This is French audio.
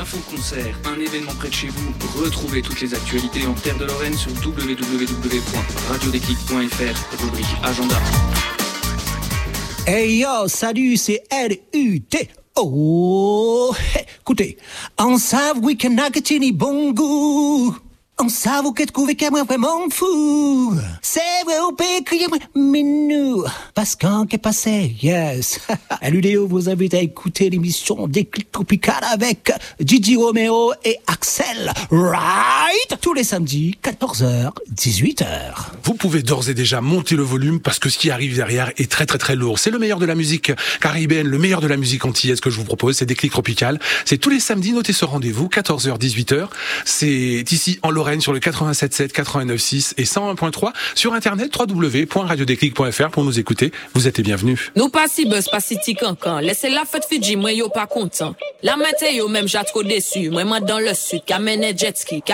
info-concert, un événement près de chez vous. Retrouvez toutes les actualités en Terre de Lorraine sur www.radiodéclic.fr, rubrique agenda. Hey yo, salut, c'est LUT. Oh, écoutez, en savent week-end nagatini bon goût. En savent que trouver qu'à moi vraiment fou. C'est vrai au pays que mais nous, parce qu'en qu'est passé, yes. LUDO vous invite à écouter l'émission Déclic Tropical avec Gigi Romeo et Axel, right? Tous les samedis, 14h, 18h. Vous pouvez d'ores et déjà monter le volume parce que ce qui arrive derrière est très très très lourd. C'est le meilleur de la musique caribéenne, le meilleur de la musique antillaise que je vous propose, c'est Déclic Tropical. C'est tous les samedis, notez ce rendez-vous, 14h, 18h. C'est ici en Lorraine sur le 87.7, 89.6 et 101.3 sur internet www.radiodéclic.fr pour nous écouter. Vous êtes les bienvenus. Nous pas si buzz, pas si cancan. Laissez la fête Fidji, moi yo pas content. La météo même j'ai trop déçu. Moi dans le sud, qu'amène jet ski.